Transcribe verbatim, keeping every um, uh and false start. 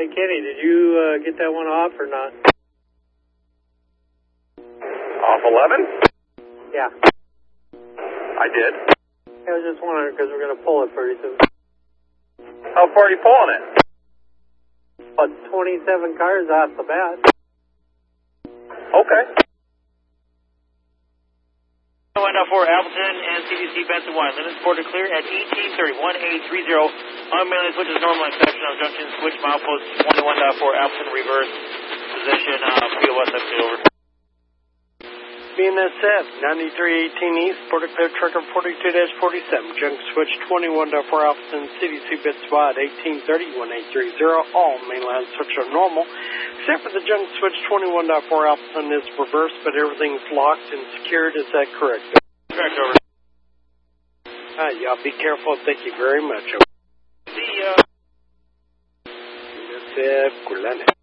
Hey, Kenny, did you uh, get that one off or not? Off eleven? Yeah. I did. I was just wondering because we're going to pull it pretty soon. How far are you pulling it? About twenty-seven cars off the bat. Okay. one oh four Appleton and C D C Benson one. Limit support to clear at eighteen thirty-one eight thirty. On mainline switches normal section of junction switch milepost twenty-one point four Appleton reverse position uh, field west exit over. B N S F ninety-three eighteen East, Porter Clear Trucker forty-two dash forty-seven, junction switch twenty-one point four Appleton, C D C bits wide eighteen thirty-one eight thirty. All mainline switch are normal, except for the junction switch twenty-one point four Appleton is reversed, but everything's locked and secured. Is that correct? Correct, over. Uh, y'all be careful. Thank you very much. The, uh... B N S F, Kulane.